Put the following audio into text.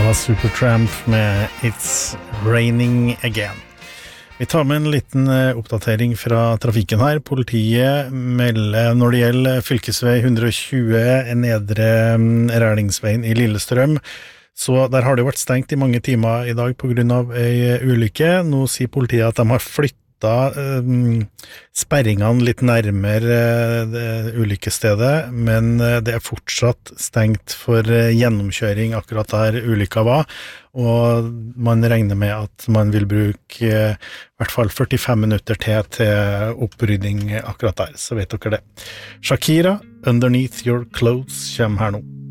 var Supertramp med It's Raining Again. Vi tar med en liten oppdatering fra trafikken her. Politiet melder når det gjelder fylkesvei 120 Nedre Rælingsveien i Lillestrøm. Så der har det vært stengt i mange timer i dag på grunn av en ulykke. Nå sier politiet at de har flyttet sperringene litt nærmere det ulykkesstedet, men det er fortsatt stengt for gjennomkjøring akkurat der ulykka var, og man regner med at man vil bruke i hvert fall 45 minutter til opprydding akkurat der, så vet dere det. Shakira, Underneath Your Clothes, kommer her nå.